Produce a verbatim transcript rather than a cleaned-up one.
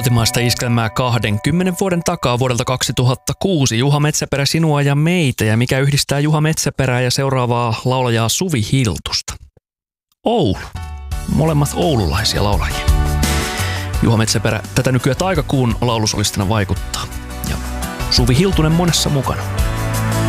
kotimaista iskelmää kahdenkymmenen vuoden takaa vuodelta kaksituhattakuusi. Juha Metsäperä, sinua ja meitä. Ja mikä yhdistää Juha Metsäperää ja seuraavaa laulajaa Suvi Hiltusta? Oulu. Molemmat oululaisia laulajia. Juha Metsäperä tätä nykyään taikakuun laulusolistina vaikuttaa. Ja Suvi Hiltunen monessa mukana.